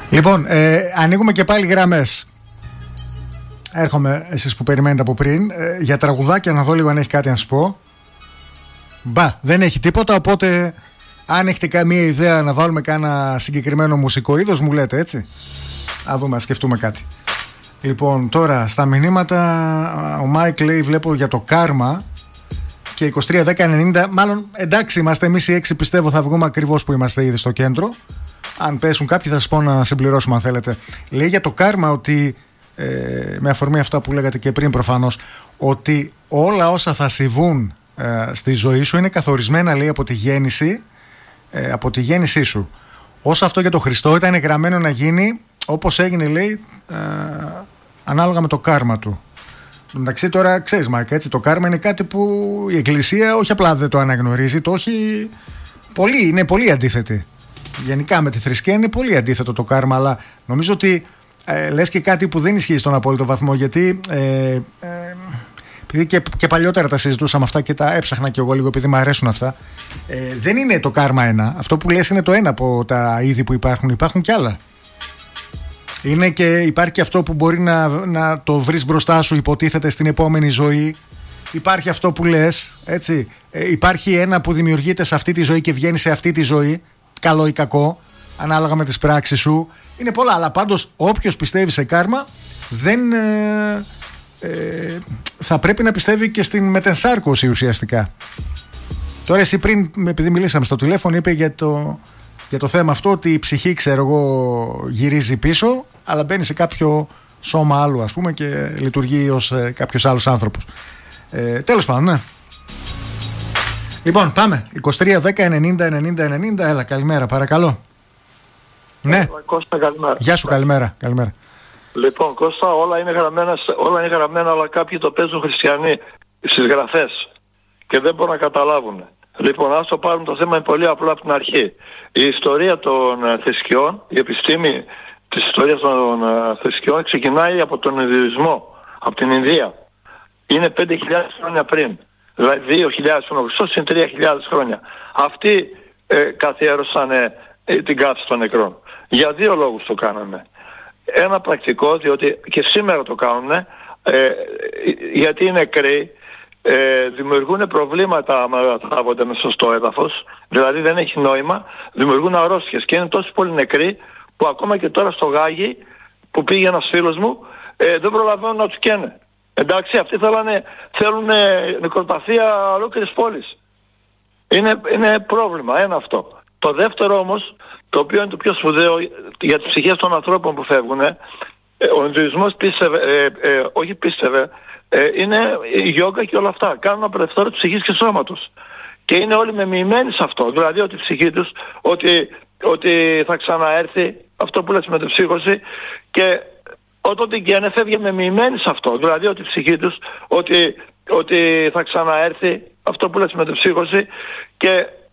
Λοιπόν, ανοίγουμε και πάλι γραμμές. Έρχομαι, εσείς που περιμένετε από πριν, για τραγουδάκια, να δω λίγο αν έχει κάτι να σας πω. Δεν έχει τίποτα, οπότε αν έχετε καμία ιδέα να βάλουμε κάνα συγκεκριμένο μουσικό είδος, μου λέτε, έτσι. Α δούμε, ας σκεφτούμε κάτι. Λοιπόν, τώρα στα μηνύματα ο Μάικ λέει, βλέπω για το Κάρμα και 23-10-90. Μάλλον εντάξει, είμαστε εμείς οι 6, πιστεύω θα βγούμε ακριβώς που είμαστε ήδη στο κέντρο. Αν πέσουν κάποιοι θα σας πω να συμπληρώσουμε αν θέλετε. Λέει για το Κάρμα ότι, με αφορμή αυτά που λέγατε και πριν προφανώς, ότι όλα όσα θα συμβούν στη ζωή σου είναι καθορισμένα, λέει, από τη γέννησή σου. Όσο αυτό για το Χριστό ήταν γραμμένο να γίνει όπως έγινε, λέει, ανάλογα με το κάρμα του. Εντάξει, τώρα ξέρεις, Μάικα, έτσι, το κάρμα είναι κάτι που η Εκκλησία όχι απλά δεν το αναγνωρίζει, το όχι είναι πολύ αντίθετη. Γενικά με τη θρησκεία είναι πολύ αντίθετο το κάρμα, αλλά νομίζω ότι λες και κάτι που δεν ισχύει στον απόλυτο βαθμό, γιατί επειδή και παλιότερα τα συζητούσαμε αυτά και τα έψαχνα κι εγώ λίγο επειδή μου αρέσουν αυτά, δεν είναι το κάρμα ένα. Αυτό που λες είναι το ένα από τα είδη που υπάρχουν κι άλλα. Είναι και υπάρχει και αυτό που μπορεί να το βρεις μπροστά σου, υποτίθεται, στην επόμενη ζωή. Υπάρχει αυτό που λες, έτσι. Υπάρχει ένα που δημιουργείται σε αυτή τη ζωή και βγαίνει σε αυτή τη ζωή, καλό ή κακό, ανάλογα με τις πράξεις σου. Είναι πολλά, αλλά πάντως όποιος πιστεύει σε κάρμα δεν θα πρέπει να πιστεύει και στην μετενσάρκωση ουσιαστικά. Τώρα εσύ πριν, επειδή μιλήσαμε στο τηλέφωνο, είπε για το θέμα αυτό ότι η ψυχή, ξέρω εγώ, γυρίζει πίσω, αλλά μπαίνει σε κάποιο σώμα άλλου, ας πούμε, και λειτουργεί ως κάποιος άλλος άνθρωπος. Τέλος πάντων, ναι. Λοιπόν, πάμε. 23-10-90-90-90. Έλα, καλημέρα, παρακαλώ. Ναι. Κώστα, καλημέρα. Γεια σου, καλημέρα. Λοιπόν, Κώστα, όλα είναι γραμμένα, αλλά κάποιοι το παίζουν χριστιανοί στις γραφές και δεν μπορούν να καταλάβουν. Λοιπόν, ας το πάρουμε, το θέμα είναι πολύ απλό από την αρχή. Η ιστορία των θρησκειών, η επιστήμη της ιστορίας των θρησκειών ξεκινάει από τον Ινδουισμό, από την Ινδία. Είναι 5.000 χρόνια πριν. Δηλαδή 2.000 πριν ο Χριστός είναι 3.000 χρόνια. Αυτοί καθιέρωσαν την κάθηση των νεκρών. Για δύο λόγους το κάνανε. Ένα πρακτικό, διότι και σήμερα το κάνουν, γιατί οι νεκροί δημιουργούν προβλήματα άμα θάβονται μέσα στο έδαφος, δηλαδή δεν έχει νόημα, δημιουργούν αρρώστιες και είναι τόσο πολλοί νεκροί που ακόμα και τώρα στο Γάγι που πήγε ένας φίλος μου δεν προλαβαίνουν να τους καίνε. Εντάξει, αυτοί θέλουν νεκροταφεία ολόκληρης πόλης. Είναι πρόβλημα, ένα αυτό. Το δεύτερο όμως, το οποίο είναι το πιο σπουδαίο για τις ψυχές των ανθρώπων που φεύγουν, ο Ινδουισμός πίστευε, είναι η γιόγκα και όλα αυτά. Κάνουν απελευθέρωση ψυχής και σώματος. Και είναι όλοι μεμοιημένοι σε αυτό. Δηλαδή ότι η ψυχή τους, ότι θα ξαναέρθει, αυτό που λες με την ψύχωση, και όταν την καίνε φεύγει μεμοιημένοι σε αυτό. Δηλαδή ότι η ψυχή τους, ότι θα ξαναέρθει, αυτό που λες με την ψύχωση, και